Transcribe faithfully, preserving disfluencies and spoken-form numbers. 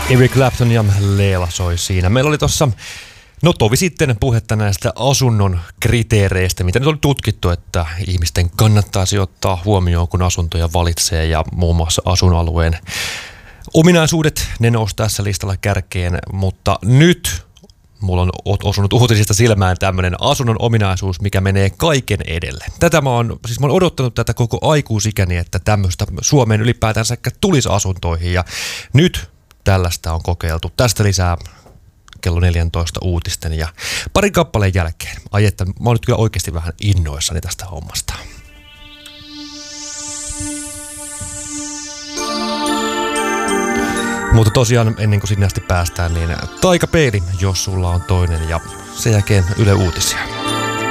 Eric Clapton ja Leela soi siinä. Meillä oli tuossa no tovi sitten puhetta näistä asunnon kriteereistä, mitä nyt on tutkittu, että ihmisten kannattaisi ottaa huomioon, kun asuntoja valitsee, ja muun muassa asuinalueen ominaisuudet, ne nousi tässä listalla kärkeen, mutta nyt mulla on osunut uutisista silmään tämmöinen asunnon ominaisuus, mikä menee kaiken edelle. Tätä mä oon, siis mä oon odottanut tätä koko aikuisikäni, että tämmöistä Suomeen ylipäätänsä tulisi asuntoihin, ja nyt tällaista on kokeiltu. Tästä lisää kello neljätoista uutisten ja parin kappaleen jälkeen. Ai että, mä oon nyt kyllä oikeasti vähän innoissani tästä hommasta. Mutta tosiaan ennen kuin sinne asti päästään, niin taikapeili, jos sulla on toinen, ja sen jälkeen Yle Uutisia.